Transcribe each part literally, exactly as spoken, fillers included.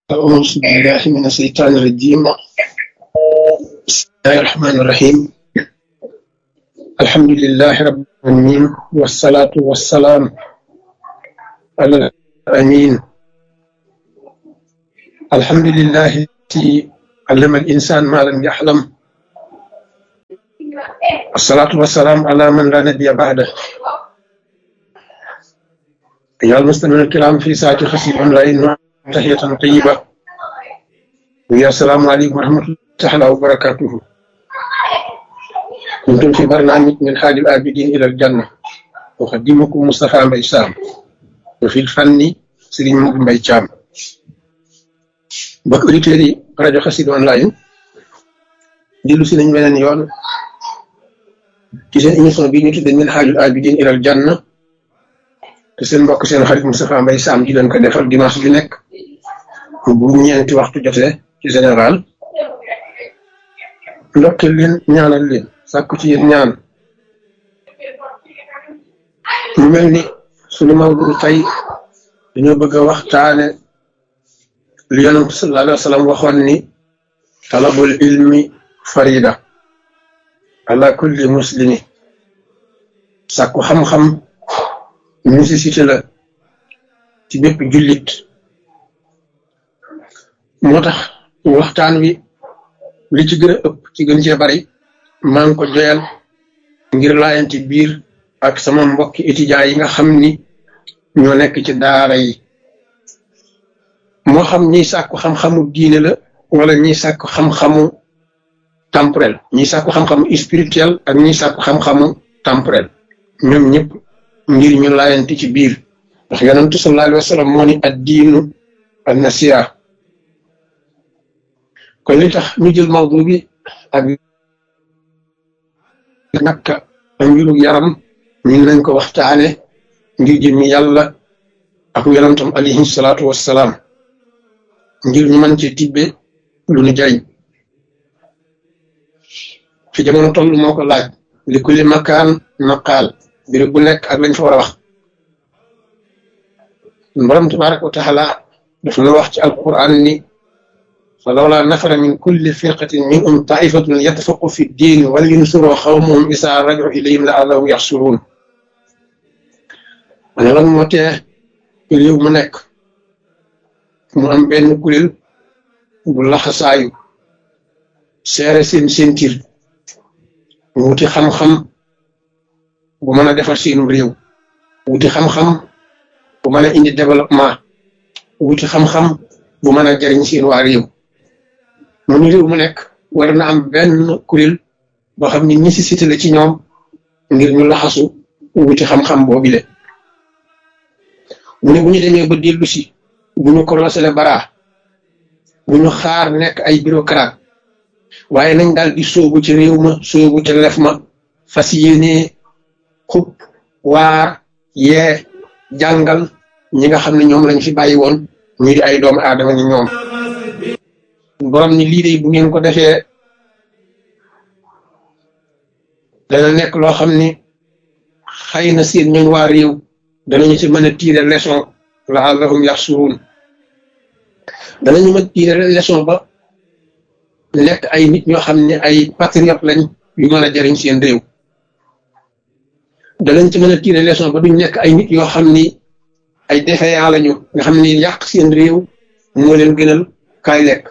أعوذ بالله من الشيطان الرجيم. بسم الله الرحمن الرحيم. الحمد لله رب العالمين، والصلاة والسلام على الأمين. الحمد لله الذي علم الإنسان ما لم يحلم، الصلاة والسلام على من لا نبي بعده. أيها المستمعون الكرام، في ساعة خفيف أونلاين تحية طيبة، ويا السلام عليكم ورحمة الله تعالى وبركاته. كنتم في برنامج من حال الآبدين إلى الجنة، أقدمكم مصطفى مباي سام، وفي الفن سيرين مباي شام. mbokk auditeurs yi rajo Xassida online dellu si nañ beneen yoon ci seen émission bi ñu tudde min haajul aabidiin ilal janna, te seen mbokk seen xarit Moustapha Mbaye Sam di leen ko defal dimanche bi nekk bu ñeenti waxtu jotee ci général. ndokkeel leen, ñaanal leen, sàkku ci yéen ñaan. mu mel ni sunu mawdu tey dañoo bëgg a waxtaane li yonent sallallahu alayhi wa sallam waxoon ni talabul ilmi farida ala kulli muslimi. sàkku xam-xam nécessité la ci bépp jullit. moo tax waxtaan wi li ci gën a ëpp ci gën cee bari maa ngi ko joyal ngir laayanti biir ak sama mbokki étudiants yi nga xam ni ñoo nekk ci daara yi, moo xam ñiy sàkku xam-xamu diine la wala ñiy sàkku xam-xamu temporel, ñiy sàkku xam-xamu spirituel ak ñiy sàkku xam-xamu temporel, ñoom ñëpp ngir ñu laayanti ci biir. ndax yonentu sallallahu alayhi wa sallam moo ni ad diinu an nasiha. kon li tax ñu jël mawdu bi ak nakka ak mbiru yaram ñu nañ ko waxtaane ngir jëmmi yàlla ak yonentam alayhi salaatu wassalaam, ngir ñu mën ci tibbe lu ñu jariñ. fi jamono toll moo ko laaj, li kulli makaan maqaal, mbir bu nekk ak lañ fa war a wax. borom tabaraka wa taala daf na wax ci alquran ni falawlaa nafara min kulli firqatin minhum taifatun yatafaqu fi ddiini wal yunsuru xawmahum isaa rajau ilayhim la'allahum yaxsuruun. ma ne lan moo tee réew mu nekk mu am benn kuréel bu laxasaayu seere seen sentir wuti xam-xam bu mën a defar seenu réew, wuti xam-xam bu mën a indi développement, wuti xam-xam bu mën a jariñ seen waa réew. mu ni réew mu nekk war na am benn kuréel boo xam ni nécessité la ci ñoom ngir ñu laxasu wuti xam-xam boobile. mu ne bu ñu demee ba dellu si, bu ñu commencé le bara, bu ñu xaar nekk ay bureaucrate, waaye nañ daal di sóobu ci réew ma, sóobu ci lef ma, fas yéene xub waar yee jàngal ñi nga xam ne ñoom lañ fi bàyyi woon ñu di ay doomu aadama ni ñoom. borom ni lii de bu ngeen ko defee dana nekk loo xam ni xëy na seen ñooñ waa réew danañu ci mën a tiire leçon la'allahum yaxsuruun. danañu mën a tiire leçon ba nekk ay nit ñoo xam ne ay patriote lañ yu mën a jariñ seen réew. danañ ci mën a tiire leçon ba duñ nekk ay nit yoo xam ni ay défaillant lañu, nga xam ni yàq seen réew moo leen gënal kaay lekk.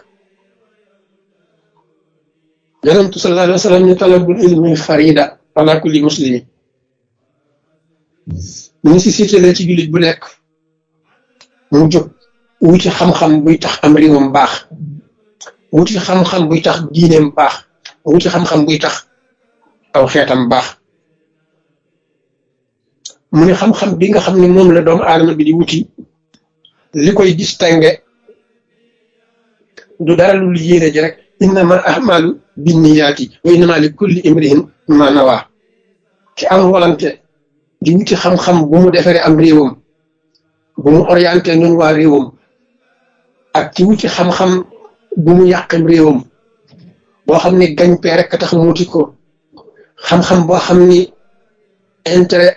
yonentu sallallahu alayhi wa sallam ni talabul ilmi farida ala kulli muslimi. nécessité la ci jullit bu nekk mu jóg wuti xam-xam buy tax am réewam baax, wuti xam-xam buy tax diineem baax, wuti xam-xam buy tax aw xeetam baax. mu ne xam-xam bi nga xam ne moom la doomu aadama bi di wuti, li koy distingué du dara lu yéene ji rek, innama ahmalu binniyaati wa innama li kulli imri'in ma nawaa. ki am volonté di wuti xam-xam bu mu defaree am réewam, bu mu orienté ñun waa réewam, ak ci wuti xam-xam bu mu yàqam réewam, boo xam ni gañ-pee rek tax mu wuti ko, xam-xam boo xam ni intérêt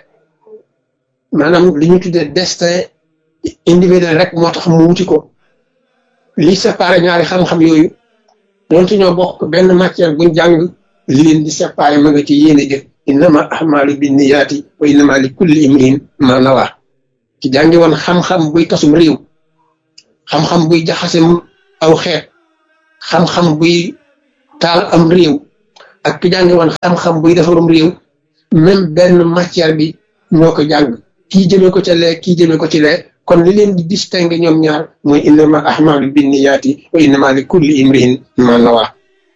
maanaam li ñu tuddee destin individuel rek moo tax mu wuti ko, li séparé ñaari xam-xam yooyu donte ñoo bokk benn matière buñ jàng li leen di séparé ma nga ci yéene jëf innama ahmalu binniyaati wa innama li kulli imrin ma nawa ci jàngi woon xam-xam buy tasum réew xam-xam buy jaxasem aw xeet xam-xam buy taal am réew ak ki jàngi woon xam-xam buy defarum réew même benn matière bi ñoo ko jàng kii jëmee ko ca lee kii jëmee ko ci lee kon li leen di distinguer ñoom ñaar mooy innama ahmalu binniyaati wa innama li kulli imrin ma nawa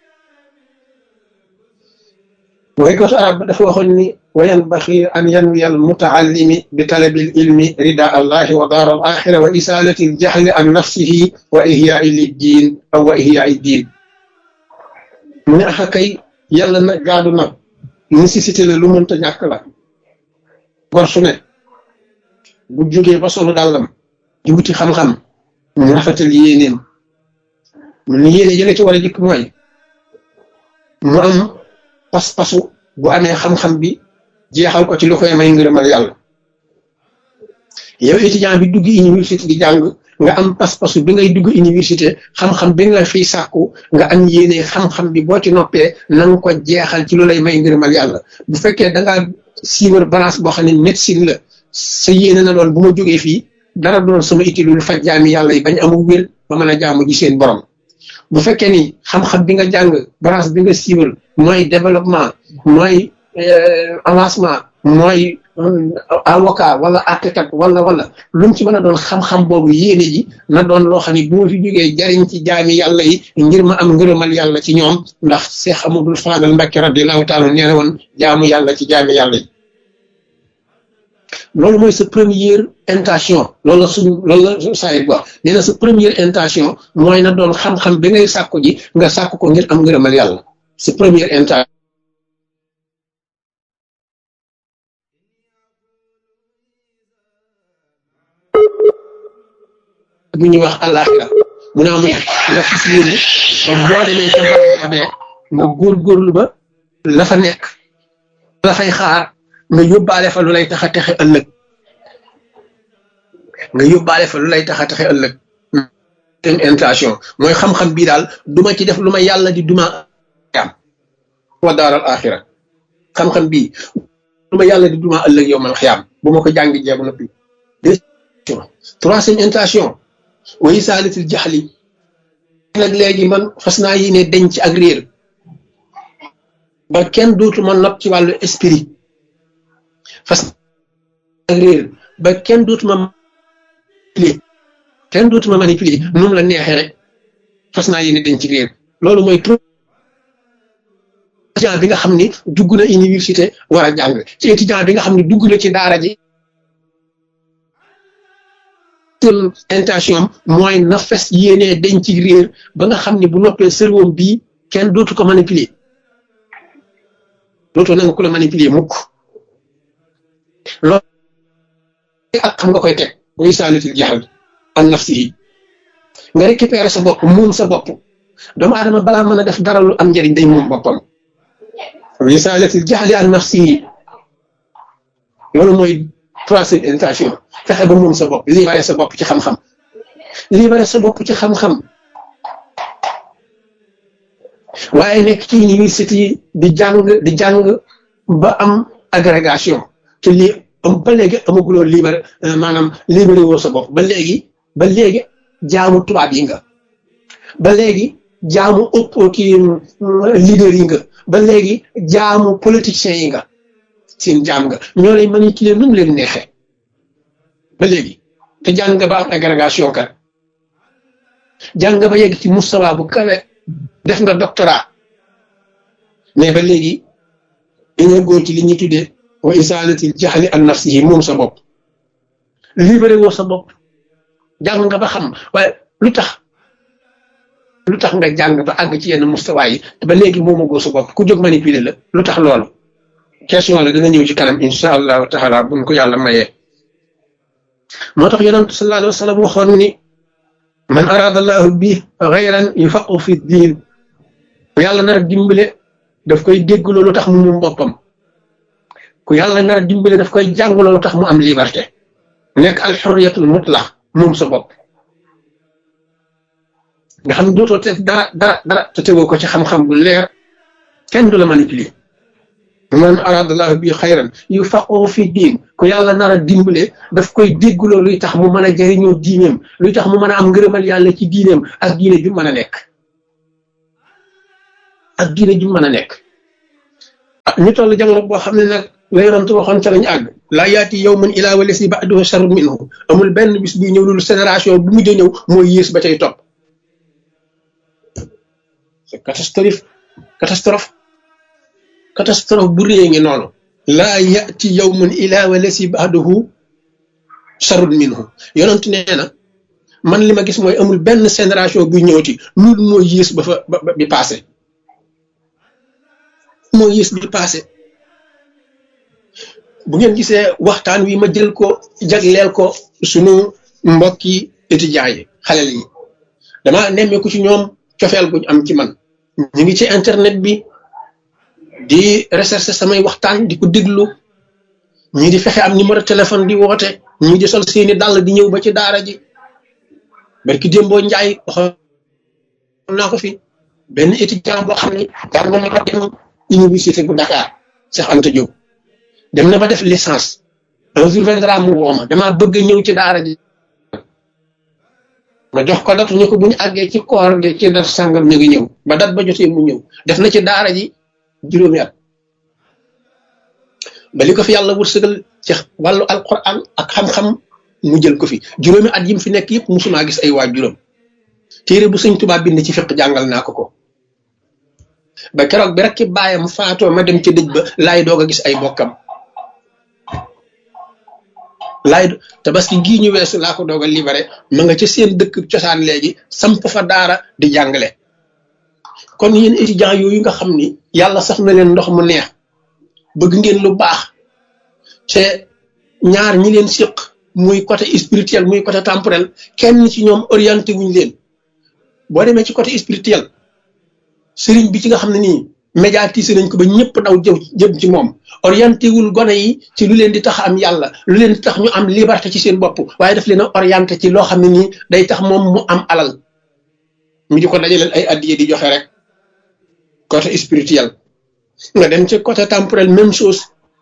mooy ko arab dafa waxoon ni wa yanbaxi an yanwiya al mutaallimi bi talabi al ilmi rida allahi wa daar al axira wa isalati al jahli an nafsihi wa ihyaai liddiin aw wa ihyaai diin mu ne axa kay yàlla na gaadu na nécessité la lu mënta ñàkk la gor su ne bu jógee ba solo dàllam di wuti xam-xam mu rafetal yéeneem mu ne yéene jële ci war a jëkk mooy mu am pas-pasu bu amee xam-xam bi jeexal ko ci lu koy may ngërëmal yàlla yow étudiant bi dugg université di jàng nga am pas-pasu bi ngay dugg université xam-xam bi nga fiy sàkku nga am yéene xam-xam bi boo ci noppee na nga ko jeexal ci lu lay may ngërëmal yàlla bu fekkee da ngaa siiwar balance boo xam ne médecine la sa yéene na doon bu ma jógee fii dara doon sama itti lu faj jaami yàlla yi bañ amul wér ba mën a jaamu ji seen borom bu fekkee ni xam-xam bi nga jàng branche bi nga siiwal mooy développement mooy avancement mooy avocat wala architecte wala wala lu mu ci mën a doon xam-xam boobu yéene ji na doon loo xam ne bu ma fi jógee jariñ ci jaami yàlla yi ngir ma am ngërëmal yàlla ci ñoom ndax Seex Amadul Faadal Mbàkke radiyallaahu taala nee na woon jaamu yàlla ci jaami yàlla yi loolu mooy sa première intention loolu la suñu loolu la saayit wax nee na sa première intention mooy na doon xam-xam bi ngay sàkku ji nga sàkku ko ngir am ngërëmal yàlla sa première intention bu ñuy wax àllaaxira mu ne am nga fas yéene ba boo demee ca barabee nga góorgóorlu ba la fa nekk la fay xaar nga yóbbaale fa lu lay tax a texe ëllëg nga yóbbaale fa lu lay tax a texe ëllëg tem intention mooy xam-xam bii daal duma ci def lu ma yàlla di duma am wa daaral axira xam-xam bii lu ma yàlla di duma ëllëg yow mal xiyaam bu ma ko jàngi jeebu noppi troisième intention wayi saalitil jaxli nag léegi man fas naa yéene denc ak réer ba kenn dootuma not ci wàllu esprit fas ak réer ba kenn dootuma manipuler kenn dootuma manipuler nu mu la neexee rek fas naa yéene denc réer loolu mooy étudiant bi nga xam ni dugg na université war a jàng ci étudiant bi nga xam ni dugg na ci daara ji intention mooy na fes yéenee denc réer ba nga xam ni bu noppee cerveau bii kenn dootu ko manipuler dootoo nanga ko la manipuler mukk loolu ak xam nga koy teg muy saalitil jaxal an nafsi yi nga récupérer sa bopp moom sa bopp doomu aadama balaa mën a def dara lu am njëriñ day moom boppam muy saalitil jaxali an nafsi yi loolu mooy troisième intention fexe ba moom sa bopp libéré sa bopp ci xam-xam libéré sa bopp ci xam-xam waaye nekk ci université yi di jàng di jàng ba am agrégation te lii ba léegi amaguloo libéré maanaam libéré woo sa bopp ba léegi ba léegi jaamu tubaab yi nga ba léegi jaamu ëpp kii leader yi nga ba léegi jaamu politiciens yi nga seen jaam nga ñoo lay manipuler nu mu leen neexee ba léegi te jàng nga ba am agrégation kat jàng nga ba yegg ci mustawa bu kawe def nga doctorat mais ba léegi dañoo góor ci li ñuy tuddee wa isaalatil jaxli an nafsihi moom sa bopp libéré woo sa bopp jàng nga ba xam waaye lu tax lu tax nga jàng ba àgg ci yenn mustawa yi te ba léegi moom a góor sa bopp ku jóg manipuler la lu tax loolu question la dina ñëw ci kanam insha allahu taala buñ ko yàlla mayee moo tax yonent sallallahu alayhi wa sallam waxoon ni man arada allahu bi xayran yufaqu fi diin yàlla nar a dimbale daf koy dégg loolu tax mu moom boppam ku yàlla nar a dimbale daf koy jàng loolu tax mu am liberté nekk al xurriyatul mutlaq moom sa bopp nga xam ne dootoo te dara dara dara te tegoo ko ci xam-xam bu leer kenn du la manipuler man aradallahu bi xayran yufaqihu fi diin ko yàlla nar a dimbale daf koy dégguloo luy tax mu mën a jëriñoo diineem luy tax mu mën a am ngërëmal yàlla ci diineem ak diine ju mën a nekk ak diine ju mën a nekk ñu toll jamono boo xam ne nag la yonent waxoon ca lañu àgg laa yaati yawman ilaa wa lasi ba'duhu sharrun minhu amul benn bis buy ñëw loolu génération bu mujj ñëw mooy yées ba cay topp c'est catastrophe catastrophe catastrophe bu réy ngi noonu laa yaati yawman ilaa wa lasi ba'duhu sharrun minhu yonent nee na man li ma gis mooy amul benn génération buy ñëwati loolu mooy yées ba fa ba bi passé moo yées bi passé bu ngeen gisee waxtaan wi ma jël ko jagleel ko sunu mbokki étudiants yi xale yi dama nemmeeku ci ñoom cofeel guñ am ci man ñu ngi ci internet bi di rechercher samay waxtaan di ko déglu ñii di fexe am numéro téléphone di woote ñii di sol seeni dàll di ñëw ba ci daara ji barki démboo njaay waxoon naa ko fi benn étudiant boo xam ne jaar na ma dem université bu Dakar Cheikh Anta Diop dem na ba def licence un jour viendra mu woo ma damaa bëgg ñëw ci daara ji ma jox ko datu ñu ko bu ñu àggee ci koor gi ci dat sàngam ñu ngi ñëw ba dat ba jotee mu ñëw def na ci daara ji juróomi at ba li ko fi yàlla wërsëgal ci wàllu alquran ak xam-xam mu jël ko fi juróomi at yi mu fi nekk yëpp musumaa gis ay waa juróom téere bu sëñ Tuubaa bind ci fiq jàngal naa ko ko ba keroog bi rek ki baayam faatoo ma dem ci dëj ba laay doog a gis ay bokkam laay tabaski gii ñu weesu laa ko doog a libéré ma nga ca seen dëkk cosaan léegi samp fa daara di jàngale kon yéen étudiants yooyu nga xam ni yàlla sax na leen ndox mu neex bëgg ngeen lu baax te ñaar ñi leen séq muy côté spirituel muy côté temporel kenn ci ñoom orienté wuñ leen boo demee ci côté spirituel sëriñ bi ci nga xam ne nii médiatisé nañ ko ba ñëpp daw jëm jëm ci moom orienté wul gone yi ci lu leen di tax am yàlla lu leen di tax ñu am liberté ci seen bopp waaye daf leen a orienté ci loo xam ne nii day tax moom mu am alal mi di ko dajaleel ay addiye di joxe rek côté spirituel nga dem ci côté temporel même chose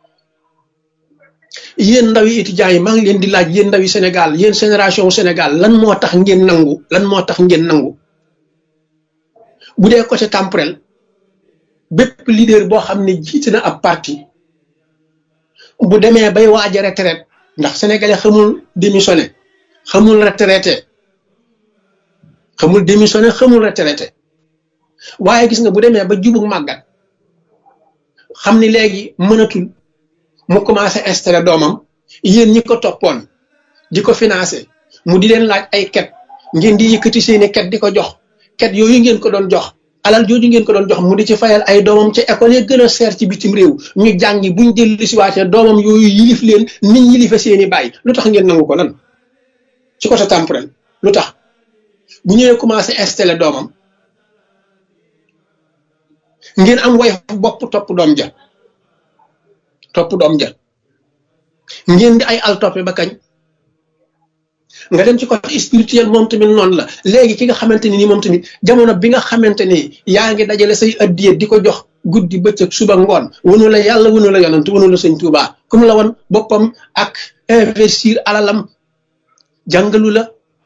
yéen ndaw yi étudiants yi maa ngi leen di laaj yéen ndaw yi Sénégal yéen génération Sénégal lan moo tax ngeen nangu lan moo tax ngeen nangu bu dee côté temporel bépp leader boo xam ne jiite na ab parti bu demee bay waaj a retraite ndax sénégalais xamul démissionné xamul retraité xamul démissionné xamul retraité waaye gis nga bu demee ba jubug màggat xam ni léegi mënatul mu commencé installé doomam yéen ñi ko toppoon di ko financé mu di leen laaj ay ket ngeen di yëkkati seeni ket di ko jox ket yooyu ngeen ko doon jox alal jooju ngeen ko doon jox mu di ci fayal ay doomam ca école yi gën a seer ci bitim réew ñu jàngi buñ dellu si waatee doomam yooyu yilif leen niñ yilife seeni bàyyi lu tax ngeen nangu ko lan ci côté temporel lu tax bu ñëwee commencé installé doomam ngeen am way bopp topp doom ja topp doom ja ngeen di ay al toppe ba kañ nga dem ci côté spirituel moom tamit noonu la léegi ki nga xamante ni nii moom tamit jamono bi nga xamante ni yaa ngi dajale say addiye di ko jox guddi bëccëg suba ngoon wanu la yàlla wanu la yonant wanu la sëñ Tuubaa comme la woon boppam ak investir alalam jàngalu la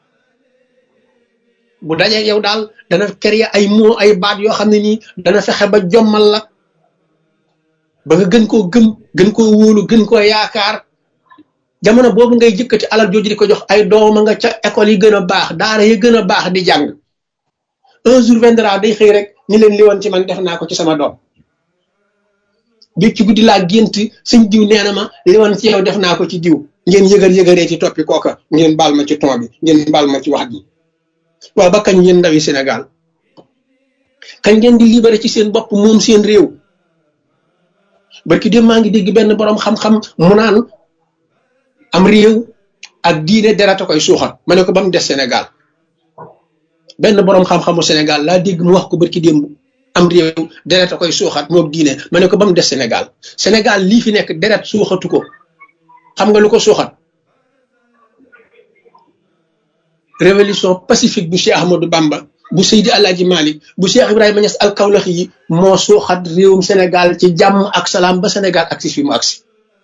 bu dajee yow daal dana créer ay mots ay baat yoo xam ne nii dana fexe ba jommal la ba nga gën koo gëm gën koo wóolu gën koo yaakaar jamono boobu ngay jëkkati alal jooju di ko jox ay dooma nga ca école yi gën a baax daara yi gën a baax di jàng un jour viendra day xëy rek ni leen li woon ci man def naa ko ci sama doom bi ci guddi laa gént suñ diw nee na ma li woon ci yow def naa ko ci diw ngeen yëgal yëgaree ci toppi kooka ngeen baal ma ci ton bi ngeen baal ma ci wax ji waaw ba kañ ngeen ndawi Sénégal kañ ngeen di libéré ci seen bopp moom seen réew barki dem maa ngi dégg benn borom xam-xam mu naan am réew ak diine deret a koy suuxat ma ne ko ba mu des Sénégal benn borom xam-xamu Sénégal laa dégg mu wax ko barki démb am réew deret a koy suuxat moom diine ma ne ko ba mu des Sénégal Sénégal lii fi nekk deret suuxatu ko xam nga lu ko suuxat révolution pacifique bu Cheikh Ahmadou Bamba bu Seydi Alaaji Malik bu Cheikh Ibrahima Niass al Kawlaxi yi moo suuxat réewum Sénégal ci jàmm ak salaam ba Sénégal agsi fi mu agsi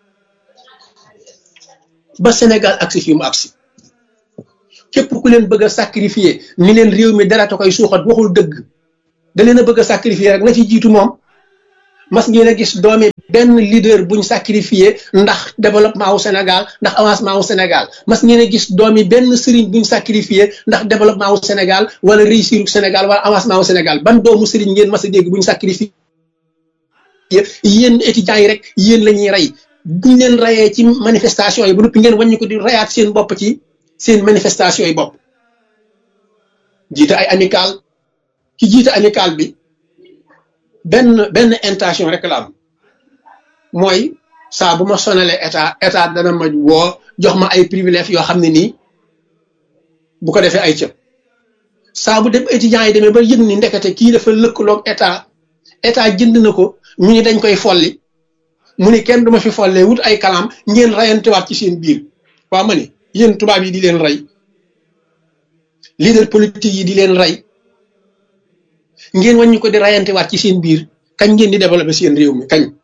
ba Sénégal agsi fi mu agsi képp ku leen bëgg a sacrifier ni leen réew mi dara ta koy suuxat waxul dëgg da leen a bëgg a sacrifier rek na ci jiitu moom. mas ngeen a gis doomi benn leader buñ sacrifié ndax développement wu Sénégal ndax avancement wu Sénégal mas ngeen a gis doomi benn sëriñ buñ sacrifié ndax développement wu Sénégal wala réussir wu Sénégal wala avancement wu Sénégal ban doomu sëriñ ngeen mas a dégg buñ sacrifié yéen étudiants yi rek yéen la ñuy rey buñ leen rayee ci manifestation yi ba noppi ngeen wàññi ko di rayaat seen bopp ci seen manifestation yi bopp jiite ay amical ki jiite amical bi benn benn intention rek la am mooy saa bu ma sonalee état état dana ma woo jox ma ay privilèges yoo xam ne nii bu ko defee ay cëb saa bu dem étudiants yi demee ba yëg ni ndekete kii dafa lëkkaloog état état jënd na ko ñu ni dañ koy folli mu ni kenn duma fi follee wut ay kalam ngeen rayantewaat ci seen biir waaw ma ni yéen tubaab yi di leen rey leader politique yi di leen rey ngeen wàññi ko di rayantewaat ci seen biir kañ ngeen di développer seen réew mi kañ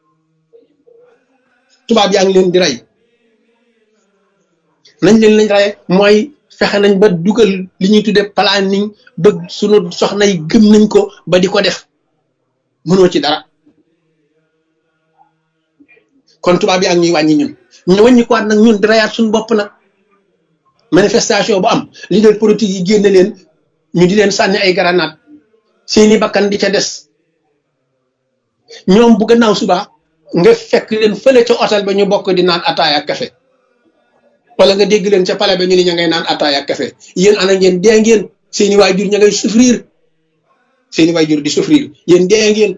tubaab yaa ngi leen di rey nañ leen lañ rey mooy fexe nañ ba dugal li ñuy tuddee planning bëgg sunu soxna yi gëm nañ ko ba di ko def mënoo ci dara kon tubaab yaa ngi ñuy wàññi ñun ñu wàññi ko waat nag ñun di rayaat suñu bopp nag manifestation bu am leader politique yi génne leen ñu di leen sànni ay grenade seeni bakkan di ca des ñoom bu gannaaw suba nga fekk leen fële ca hôtel ba ñu bokk di naan ataaya ak café wala nga dégg leen ca palais ba ñu ni ña ngay naan ataaya ak café yéen ana ngeen dee ngeen seeni waajur ña ngay souffrir seeni waajur di souffrir yéen dee ngeen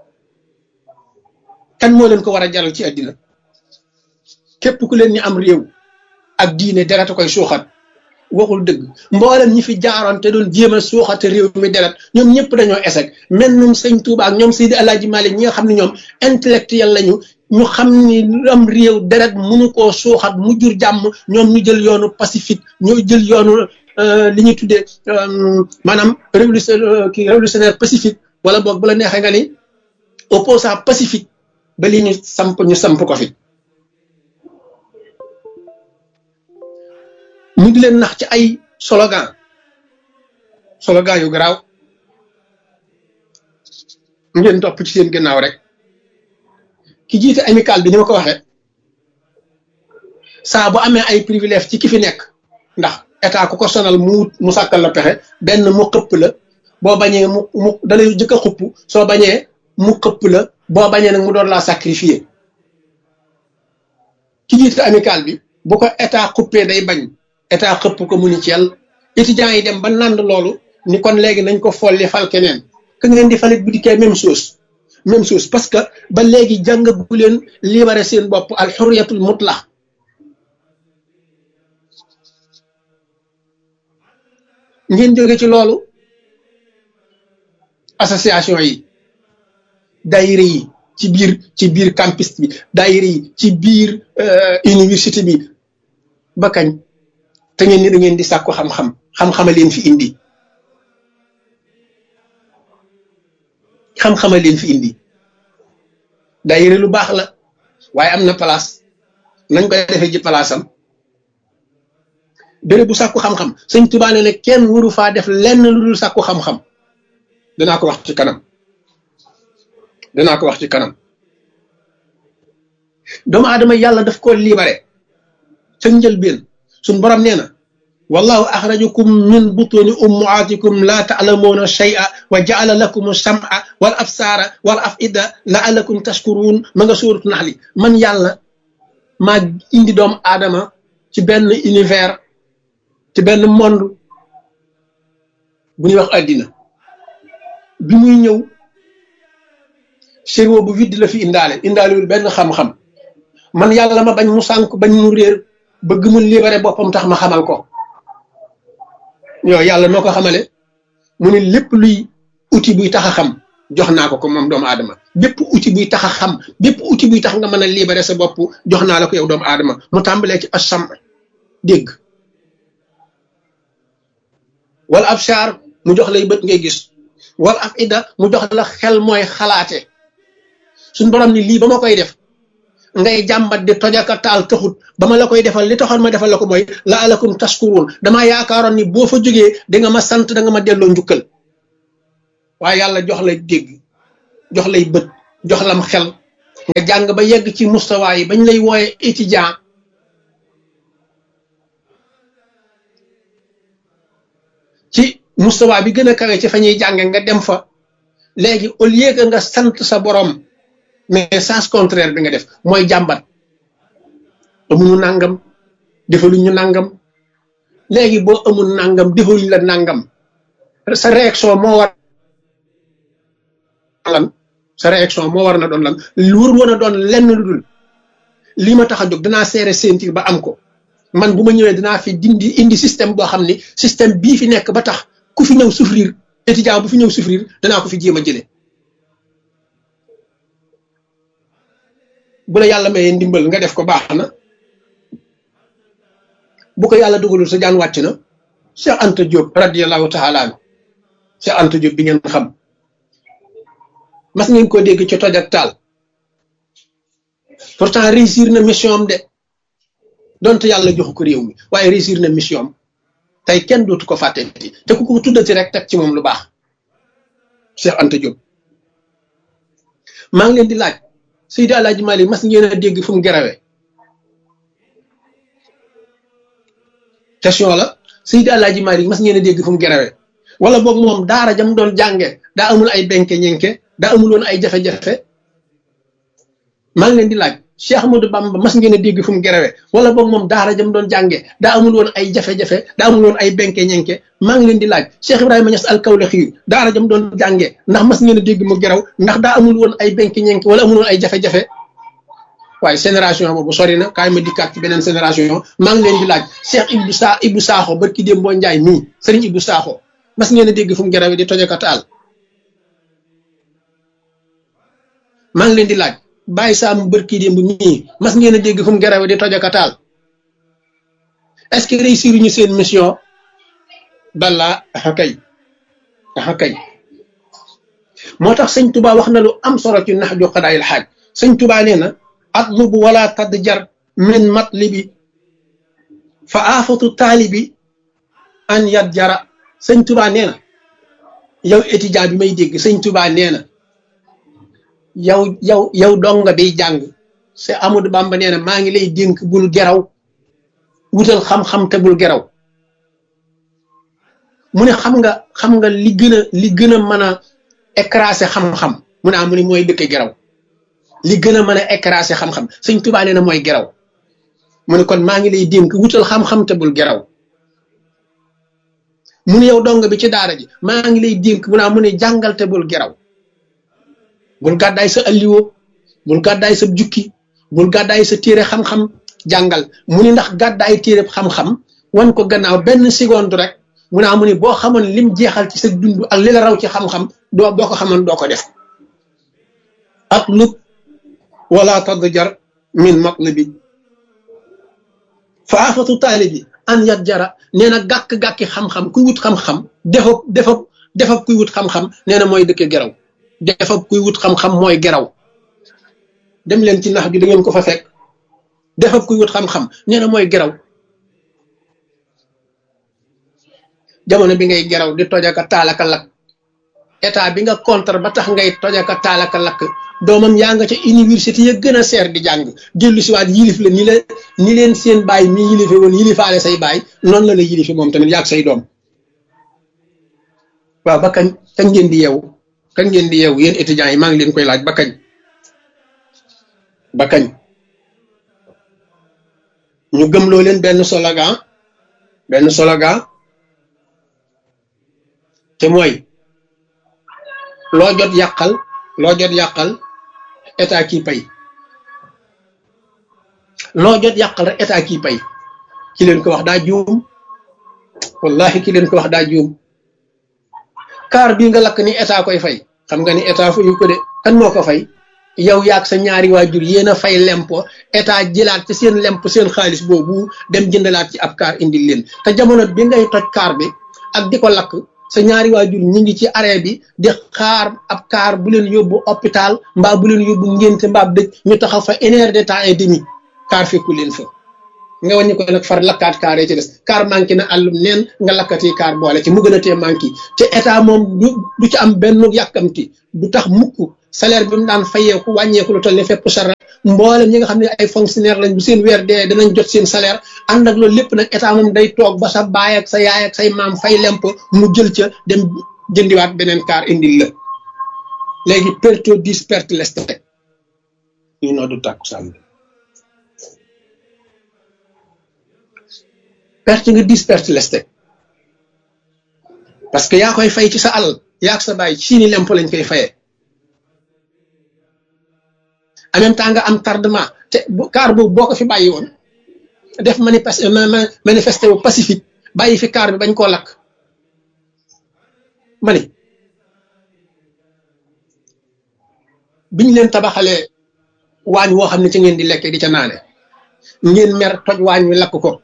kan moo leen ko war a jaral ci àddina képp ku leen ñu am réew ak diine deret a koy suuxat waxul dëgg mboolem ñi fi jaaroon te doon jéem a suuxate réew mi deret ñoom ñëpp dañoo échec mel num sëñ Touba ak ñoom Seydi Alaaji Malik ñi nga xam ne ñoom intellectuel lañu ñu xam ni am réew deret mënu koo suuxat mu jur jàmm ñoom ñu jël yoonu pacifique ñoo jël yoonu li ñuy tuddee maanaam révolution kii révolutionnaire pacifique wala boog bu la neexee nga ni opposant pacifique ba li ñu samp ñu samp ko fi mu di leen nax ci ay slogan slogan yu garaaw ngeen topp ci seen gannaaw rek ki jiite amical bi ni ma ko waxee saa bu amee ay privilège ci ki fi nekk ndax état ku ko sonal mu mu sàkkal la pexe benn mu xëpp la boo bañee mu mu dalay jëkk a xupp soo bañee mu xëpp la boo bañee nag mu doon laa sacrifier ki jiite amical bi bu ko état xuppee day bañ état xëpp ko mu ni ci yàlla étudiants yi dem ba nand loolu ni kon léegi nañ ko folli fal keneen ka ngeen di falit bu dikkee même chose même chose parce que ba léegi jàngagu leen libéré seen bopp al xurriyatul mutlaq ngeen jóge ci loolu association yi daayira yi ci biir ci biir campus bi daayira yi ci biir université bi ba kañ te ngeen ni da ngeen di sàkku xam-xam xam-xama leen fi indi xam-xama leen fi indi daayira lu baax la waaye am na place nañ koy defee ji place am béréb bu sàkku xam-xam sëñ Tuubaa ne ne kenn waru faa def lenn lu dul sàkku xam-xam danaa ko wax ci kanam danaa ko wax ci kanam doomu aadama yàlla daf ko libéré ca njëlbéen suñ borom nee na wallahu axrajakum min butuni ummaatikum laa taalamuuna shay'a wa jaala lakum sam'a wal absaara wal afida laalakum tashkuruun ma nga suuratu naxli man yàlla maa indi doomu aadama ci benn univers ci benn monde bu ñuy wax àddina bi muy ñëw cerveau bu vide la fi indaale indaalewul benn xam-xam man yàlla ma bañ mu sànk bañ mu réer bëgg mu libéré boppam tax ma xamal ko yow yàlla noo ko xamale mu ne lépp luy outil buy tax a xam jox naa ko ko moom doomu aadama bépp outil buy tax a xam bépp outil buy tax nga mën a libéré sa bopp jox naa la ko yow doomu aadama mu tàmbalee ci asam dégg wala absar mu jox lay bët ngay gis wal afida mu jox la xel mooy xalaate suñ borom ni lii ba ma koy def ngay jàmbat di tojaka taal taxut ba ma la koy defal li taxoon ma defal la ko mooy la alakum tashkurun damaa yaakaaroon ni boo fa jógee da nga ma sant da nga ma delloo njukkal waaye yàlla jox lay dégg jox lay bët jox lam xel nga jàng ba yegg ci mustawa yi bañ lay wooye étudiant ci mustawa bi gën a kawe ci fa ñuy jànge nga dem fa léegi au lieu que nga sant sa borom mais sens contraire bi nga def mooy jàmbat amuñu nangam defaluñ ñu nangam léegi boo amul nangam defaluñ la nangam sa réaction moo war lan sa réaction moo war na doon lan wër woon a doon lenn lu dul lii ma tax a jóg danaa seere sentir ba am ko man bu ma ñëwee dinaa fi dindi indi système boo xam ni système bii fi nekk ba tax ku fi ñëw souffrir étudiant bu fi ñëw souffrir danaa ko fi jéem a jële bu la yàlla mayee ndimbal nga def ko baax na bu ko yàlla dugalul sa jaan wàcc na Cheikh Anta Diop radiyallahu taala anhu Cheikh Anta Diop bi ngeen xam mas ngeen ko dégg ci toj ak taal pourtant réussir na mission am de donte yàlla joxu ko réew mi waaye réussir na mission am tey kenn dootu ko fàtteti te ku ko tuddati rek teg ci moom lu baax Cheikh Anta Diop maa ngi leen di laaj Seydi Alaaji Malik mas ngeen a dégg fu mu gerawee question la Seydi Alaaji Malik mas ngeen a dégg fu mu gerawee wala boog moom daara jam doon jànge daa amul ay benke ñenke daa amul woon ay jafe-jafe maa ngi leen di laaj Cheikh Ahmadou Bamba mas ngeen a dégg fu mu gerawee wala boog moom daara jam doon jànge daa amul woon ay jafe-jafe daa amul woon ay benke ñenke maa ngi leen di laaj Cheikh Ibrahima Niass al-Kawlaxi daara jam doon jànge ndax mas ngeen a dégg mu geraw ndax daa amul woon ay benke ñenke wala amul woon ay jafe-jafe waaye génération boobu sori na kaay ma dikkaat ci beneen génération maa ngi leen di laaj Cheikh Ibou Sa Ibou Sakho barki démb boo Njaay mii Serigne Ibou Sakho mas ngeen a dégg fu mu gerawee di tojaka taal maa ngi leen di laaj Baye Sam barki démb mii mas ngeen a dégg fu mu gerawee di tojaka taal est-ce que réussir ñu seen mission bala axa kay axa kay moo tax sëñ Touba wax na lu am solo ci nax ju xadaayil xaaj sëñ Touba nee na atlubu wala tadjar min matlibi fa aafatu taalibi an yat jara sëñ Touba nee na yow étudiant bi may dégg sëñ Touba nee na yow yow yow donga biy jàng c'est Amadou Bamba nee na maa ngi lay dénk bul geraw wutal xam-xam te bul geraw mu ne xam nga xam nga li gën a li gën a mën a écraser xam-xam mu ne ah mu ne mooy dëkk geraw li gën a mën a écraser xam-xam sëñ Tuubaa nee na mooy geraw mu ne kon maa ngi lay dénk wutal xam-xam te bul geraw mu ne yow dong bi ci daara ji maa ngi lay dénk mu ne ah mu ne jàngal te bul geraw bul gàddaay sa alliwo bul gàddaay sa jukki bul gàddaay sa téere xam-xam jàngal mu ne ndax gàddaay téere xam-xam wan ko gannaaw benn seconde rek mu ne amu ne boo xamoon lim jeexal ci sa dund ak li la raw ci xam-xam doo boo ko xamoon doo ko def atlub wala tadjar min matlibi fa afatu taalibi an yat jara nee na gàkk-gàkki xam-xam kuy wut xam-xam defab defab defab kuy wut xam-xam nee na mooy dëkke geraw defab kuy wut xam-xam mooy geraw dem leen ci nax bi da ngeen ko fa fekk defab kuy wut xam-xam nee na mooy geraw jamono bi ngay geraw di tojaka taalaka lakk état bi nga contre ba tax ngay tojaka taalaka lakk doomam yaa nga ca université ya gën a seer di jàng dellu si waat yilif la ni la ni leen seen baay mi yilife woon yilifaale say baay noonu la la yilife moom tamit yaag say doom waaw ba kañ kañ ngeen di yeewu kañ ngeen di yeewu yéen étudiants yi maa ngi leen koy laaj ba kañ ba kañ ñu gëmloo leen benn slogan benn slogan te mooy loo jot yàqal loo jot yàqal état kii pay loo jot yàqal rek état kii pay ki leen ko wax daa juum wallahi ki leen ko wax daa juum kaar bii nga lakk ni état koy fay xam nga ni état fayu ko de kan moo ko fay yow yaag sa ñaari waajur yéen a fay lempo état jëlaat ci seen lempo seen xaalis boobu dem jëndalaat ci ab kaar indil leen te jamono bi ngay toj kaar bi ak di ko lakk sa ñaari waajur ñi ngi ci arrêt bi di xaar ab kaar bu leen yóbbu hôpital mbaa bu leen yóbbu ngénte mbaa dëj ñu taxaw fa une heure de temps et demi kaar fekku leen fa nga wàññi ko nag far lakkaat kaar yi ci des kaar manqué na àllum neen nga lakkati kaar boole ci mu gën a tee manqué te état moom du du ci am benn yàkkamti du tax mukk salaire bi mu daan fayeeku wàññeeku lu toll ne fépp sar mboolem ñi nga xam ne ay fonctionnaire lañ bu seen weer dee danañ jot seen salaire ànd ak loolu lépp nag état moom day toog ba sa baay ak sa yaay ak say maam fay lemp mu jël ca dem jëndiwaat beneen kaar indil la léegi perte dix perte leste ñu noo du tàkku sàmm perte nga dix perte leste parce que yaa koy fay ci sa alal yaa ak sa baay ci ni lemp lañ koy fayee en même temps nga am tardement te bu kaar boobu boo ko fi bàyyi woon def manifeste manifesté wu pacifique bàyyi fi kaar bi bañ koo lakk ma ni biñ leen tabaxalee waañ woo xam ne ci ngeen di lekke di ca naane ngeen mer toj waañ wi lakk ko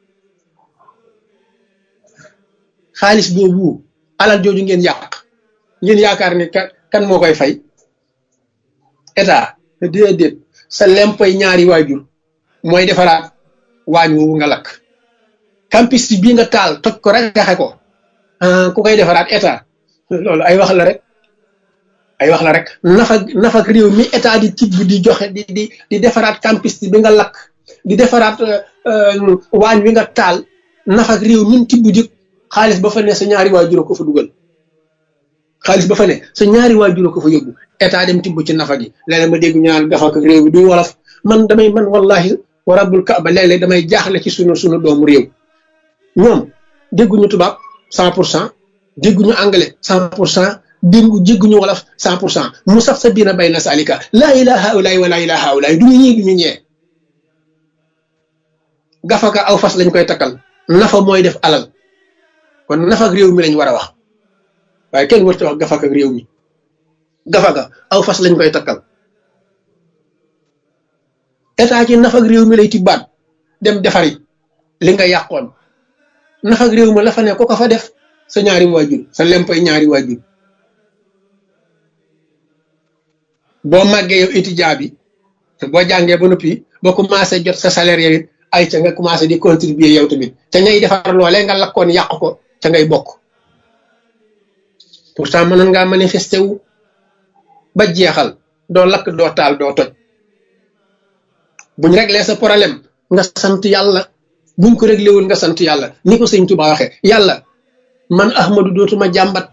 xaalis boobu alal jooju ngeen yàq ngeen yaakaar ni kan moo koy fay état déedéet sa lempay ñaari waajur mooy defaraat waañ wu nga lakk campus bii nga taal toj ko rek gaxe ko ku koy defaraat état loolu ay wax la rek ay wax la rek nafa nafak réew mi état di tibb di joxe di di di defaraat campus bi nga lakk di defaraat waañ wi nga taal nafak réew mi tibb di xaalis ba fa ne sa ñaari waajur ko fa dugal xaalis ba fa ne sa ñaari waajur ko fa yóbbu état dem tibb ci nafa gi léeg-léeg ma dégg ñaan gafak ak réew bi duy wolof man damay man wallahi wa rabbul kaaba léeg-léeg damay jaaxle ci sunu sunu doomu réew ñoom dégguñu tubaab cent pour cent dégguñu anglais cent pour cent déggu jégguñu wolof cent pour cent mu saf sa biina bay na salika laa ilaha ulaay wa laa ilaha ulaay duñu ñii duñu ñee gafaka aw fas lañ koy takkal nafa mooy def alal kon nafa ak réew mi lañ war a wax waaye kenn warut a wax gafaka ak réew mi gafaka aw fas lañ koy takkal état ci nafa ak réew mi lay tibbaat dem defari li nga yàqoon nafa ak réew mi la fa ne ko ko fa def sa ñaari waajur sa lempay ñaari waajur boo màggee yow étudiant bi boo jàngee ba noppi boo commencé jot sa salaire yow it ay ca nga commencé di contribuer yow tamit te ñay defar loolee nga lakkoon yàq ko ca ngay bokk pourtant mënoon ngaa manifesté wu ba jeexal doo lakk doo taal doo toj buñ réglé sa problème nga sant yàlla buñ ko réglé wul nga sant yàlla ni ko sëñ Tuba waxee yàlla man Ahmadu dootuma jàmbat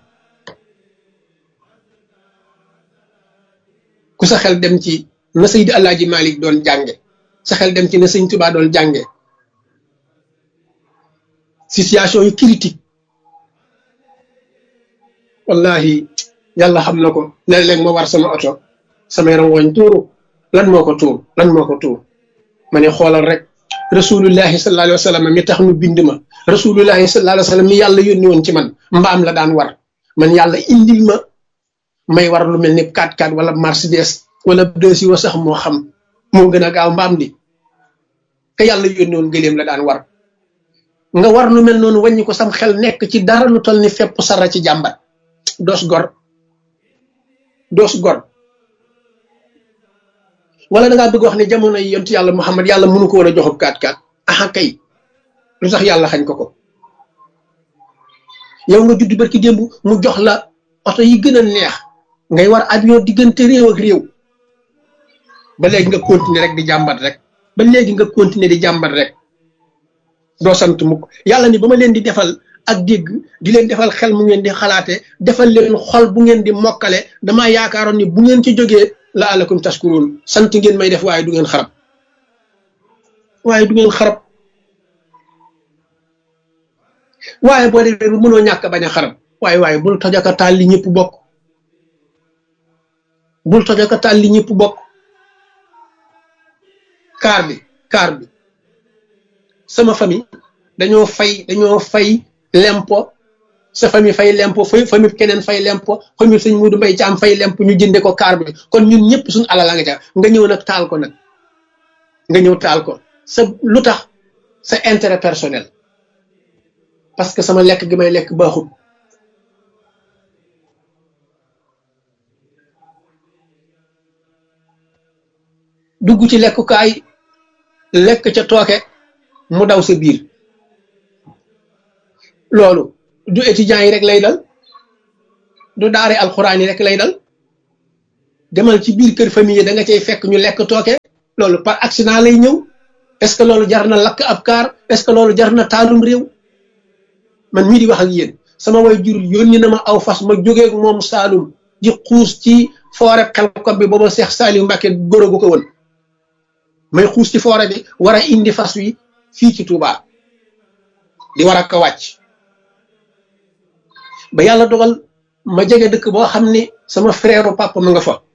ku sa xel dem ci na Seydi Alaaji Malik doon jànge sa xel dem ci na sëñ Tuba doon jànge situation yu critique wallahi yàlla xam na ko léeg-léeg ma war sama oto sama yaram woñ tuuru lan moo ko tuur lan moo ko tuur ma ne xoolal rek rasulullahi sallallahu alayhi wa sallam mi tax nu bind ma rasulullahi sallallahu alayhi wa sallam mi yàlla yónni woon ci man mbaam la daan war man yàlla indil ma may war lu mel ni quatre quatre wala Mercedes wala deux wa sax moo xam moo gën a gaaw mbaam di te yàlla yónni woon gëléem la daan war nga war lu mel noonu wàññi ko sam xel nekk ci dara lu toll ni fépp sara ci jàmbat doos gor doos gor wala da ngaa bëgg wax ne jamono yi yontu yàlla Muhammad yàlla mënu ko woon a joxub kaat kaat aha kay lu tax yàlla xañ ko ko yow nga judd barki démb mu jox la oto yi gën a neex ngay war avion diggante réew ak réew ba léegi nga continuer rek di jàmbat rek ba léegi nga continuer di jàmbat rek doo sant mukk yàlla ni ba ma leen di defal ak dégg di leen defal xel mu ngeen di xalaate defal leen xol bu ngeen di mokkale damaa yaakaaroon ni bu ngeen ci jógee la alakum tashkurun sant ngeen may def waaye du ngeen xarab waaye du ngeen xarab waaye boo defee bu mënoo ñàkk bañ a xarab waaye waaye bul tojaka taal li ñëpp bokk bul tojaka taal li ñëpp bokk kaar bi kaar bi sama famille dañoo fay dañoo fay lempo sa famille fay lempo fay famille keneen fay lempo famille sëñ Mudu Mbay Caam fay lempo ñu jënde ko kaar bi kon ñun ñëpp suñu alal nga ca nga ñëw nag taal ko nag nga ñëw taal ko sa lu tax sa intérêt personnel parce que sama lekk gi may lekk baaxul dugg ci lekkukaay lekk ca tooke mu daw sa biir loolu du étudiants yi rek lay dal du daare alxuraan yi rek lay dal demal ci biir kër famille da nga cay fekk ñu lekk tooke loolu par accident lay ñëw est-ce que loolu jar na lakk ab kaar est-ce que loolu jar na taalum réew man mii di wax ak yéen sama way jur yónni na ma aw fas ma jógeeg moom Saalum di xuus ci foore xel ko bi booba Seex Saaliw Mbàkke góor gu ko woon may xuus ci foore bi war a indi fas wi fii ci Touba di war a ko wàcc ba yàlla dogal ma jege dëkk boo xam ni sama frère papa ma nga fa